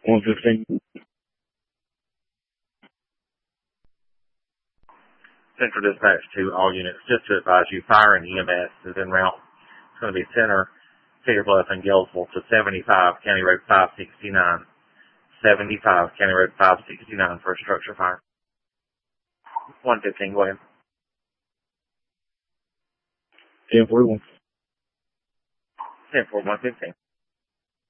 115. Central dispatch to all units. Just to advise you, fire and EMS is en route. It's going to be Center, Cedar Bluff, and Gillsville to 75 County Road 569. 75 County Road 569 for a structure fire. 115, go ahead. 1041. 10-4, 115.